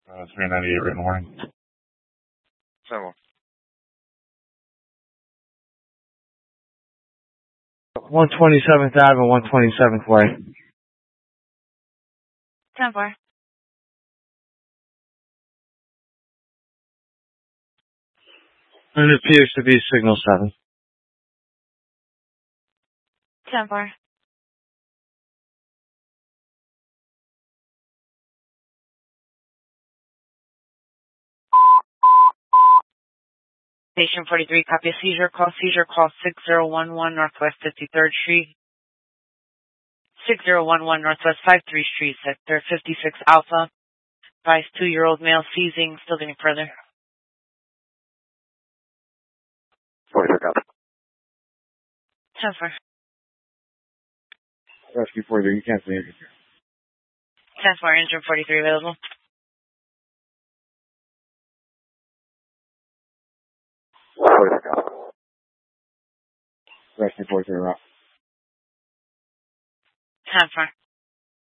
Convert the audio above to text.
398 written warning. 7. 127th Ave and 127th Way. 10-4. And it appears to be signal 7. 10-4. Station 43, copy a seizure call 6011 Northwest 53rd Street. 6011 Northwest 53rd Street, Sector 56 Alpha. Advise 2-year-old male seizing, still getting further. 43 copy. 10-4. Rescue 43, you can't see it. 10-4, engine 43 available. Rescue 43, route. 10-4.